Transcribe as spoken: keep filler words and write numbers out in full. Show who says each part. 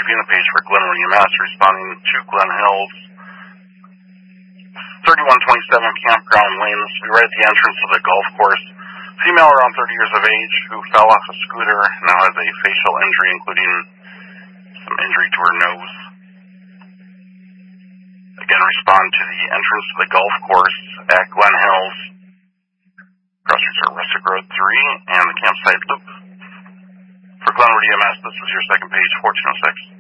Speaker 1: reviewing the page for Glenwood E M S, responding to Glen Hills, thirty-one twenty-seven Campground Lane. This will be right at the entrance of the golf course. Female around thirty years of age who fell off a scooter, now has a facial injury, including some injury to her nose. Again, respond to the entrance of the golf course at Glen Hills, cross streets are Rustic Road three, and the campsite loop. For Glenwood E M S, this was your second page, fourteen oh six.